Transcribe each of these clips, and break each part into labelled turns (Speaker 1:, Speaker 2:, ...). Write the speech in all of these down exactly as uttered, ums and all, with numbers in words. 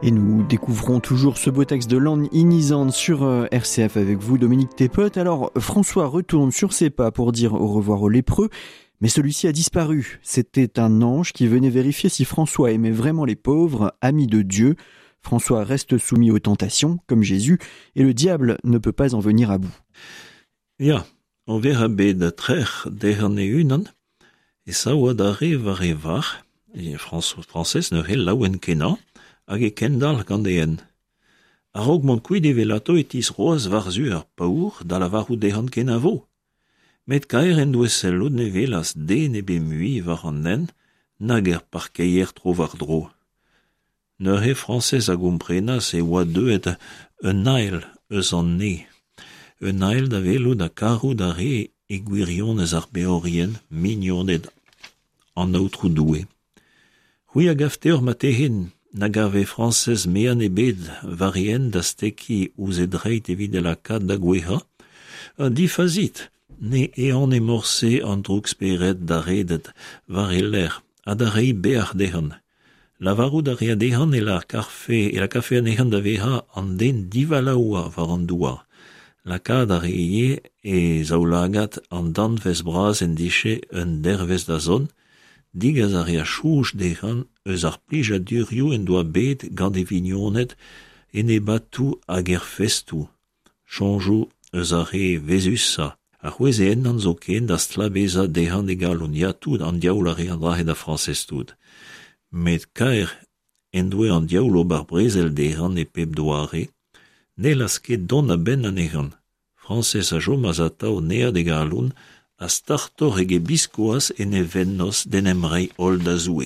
Speaker 1: Et nous découvrons toujours ce beau texte de Land in Island sur R C F avec vous, Dominique Tepote. Alors, François retourne sur ses pas pour dire au revoir aux lépreux, mais celui-ci a disparu. C'était un ange qui venait vérifier si François aimait vraiment les pauvres, amis de Dieu. François reste soumis aux tentations, comme Jésus, et le diable ne peut pas en venir à bout.
Speaker 2: Ja, on verra de trech deren eunen, et ça wa dare var var, et Français ne hel lauen kena, hag e kendal gandeen. A rog mon kuit e velato etis roaz var zu ar paour da la varou dehan kenavo. Met kaer en douesello ne velas de ne be mui var an nen, nag er parkeier tro var dro. Ne he Français a gomprenas e oa deuet un ail eus an ne. Un ail da velo da karou da re e gwirionez ar beorien mignonet an outrou doue. Hui a gafte ur matehen, nag ave Français mean e bed varien da steki ouz e dreit evit e la kad da gweha, a difazit, ne e an e morse an droug speret da redet var e ler, a da rei bear dehan. La varou da rea dehan e la karfe e la kafe an ehan da veha an den divalaoua var an doua. La kad a reie e zaoulagat an danvez braz en diche un dervez da zon, digaz a rea chouch dehan eus ar plij a durioù en doa bet gant e vignonet en e batou hag er festou. Chanjou eus a re vezusa. A c'hwez e en an zo ken da stlabeza dehan e galon yatout an diaoul a re an drahe da fransestout. Met kaer en doe an diaoul o bar brezel dehan e pep doare, ne las ket don a ben an ehan. Frances a jo mazatao nea de galon a startor ege biskoaz en e vennos den emrei ol da zoue.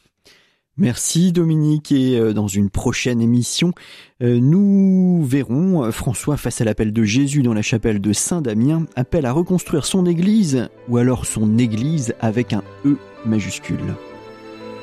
Speaker 1: Merci Dominique, et dans une prochaine émission, nous verrons François face à l'appel de Jésus dans la chapelle de Saint-Damien, appelle à reconstruire son église, ou alors son église avec un E majuscule.